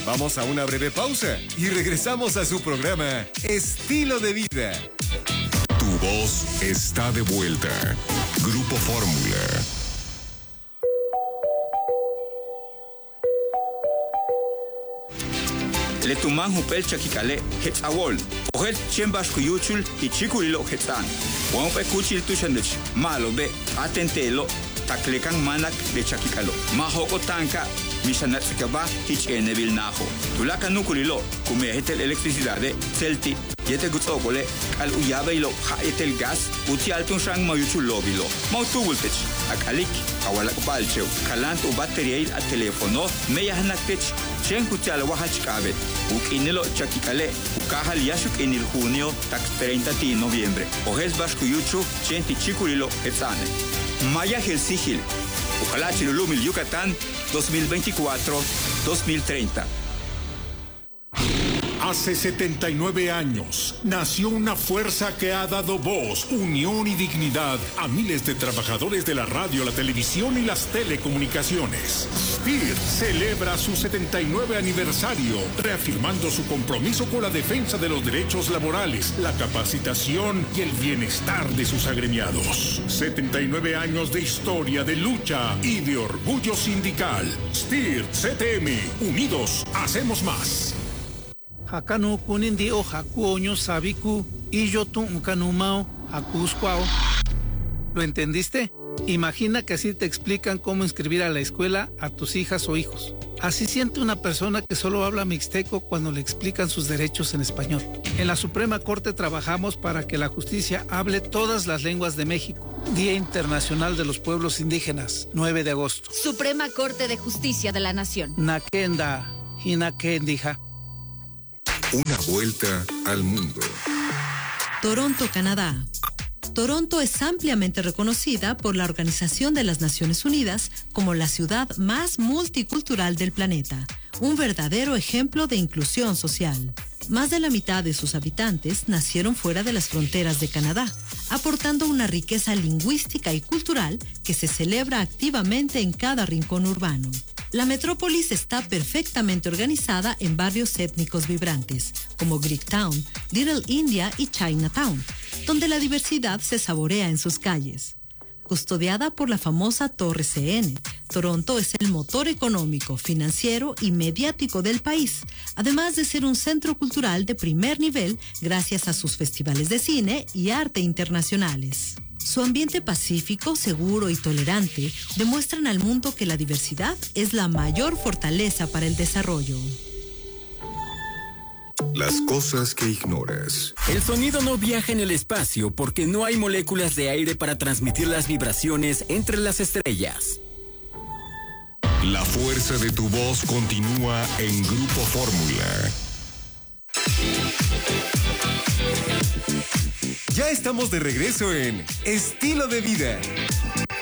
Vamos a una breve pausa y regresamos a su programa Estilo de Vida. Tu voz está de vuelta. Grupo Fórmula. Letuman hupel chakikale hetzawol. Ohet chembash kuyuchul hichikulilo hetzan. Wampe kuchil tushandich. Malo be atentelo taklekan manak de chakikalo. Mahoko tanka mishanatsikaba hichenevil naho. Tulaka nukulilo kumehetel electricidade celti. Yete gutsokole al uyabeilo haetel gas uti altun shang mayuchul lobilo. Mautugultech akalik awalak balcheu. Kalant u bateriail a telefono meyahnaktech. Chen kuchal wahachkabe. Ukinilo chakikale ukahal yashuk en el junio tak 30 de noviembre. Ojes bashkuyuchu chen tichikulilo etzane. Maya Helsigil. Ojalá Chilulumil Yucatán 2024-2030. Hace 79 años nació una fuerza que ha dado voz, unión y dignidad a miles de trabajadores de la radio, la televisión y las telecomunicaciones. STIR celebra su 79 aniversario, reafirmando su compromiso con la defensa de los derechos laborales, la capacitación y el bienestar de sus agremiados. 79 años de historia, de lucha y de orgullo sindical. STIR CTM, unidos hacemos más. Hakanu kunindi o hakuoño sabiku y yo tu unkanumao hakuskwao. ¿Lo entendiste? Imagina que así te explican cómo inscribir a la escuela a tus hijas o hijos. Así siente una persona que solo habla mixteco cuando le explican sus derechos en español. En la Suprema Corte trabajamos para que la justicia hable todas las lenguas de México. Día Internacional de los Pueblos Indígenas, 9 de agosto. Suprema Corte de Justicia de la Nación. Nakenda, hinakendija. Una vuelta al mundo. Toronto, Canadá. Toronto es ampliamente reconocida por la Organización de las Naciones Unidas como la ciudad más multicultural del planeta, un verdadero ejemplo de inclusión social. Más de la mitad de sus habitantes nacieron fuera de las fronteras de Canadá, aportando una riqueza lingüística y cultural que se celebra activamente en cada rincón urbano. La metrópolis está perfectamente organizada en barrios étnicos vibrantes, como Greektown, Little India y Chinatown, donde la diversidad se saborea en sus calles. Custodiada por la famosa Torre CN, Toronto es el motor económico, financiero y mediático del país, además de ser un centro cultural de primer nivel gracias a sus festivales de cine y arte internacionales. Su ambiente pacífico, seguro y tolerante demuestran al mundo que la diversidad es la mayor fortaleza para el desarrollo. Las cosas que ignoras. El sonido no viaja en el espacio porque no hay moléculas de aire para transmitir las vibraciones entre las estrellas. La fuerza de tu voz continúa en Grupo Fórmula. Ya estamos de regreso en Estilo de Vida.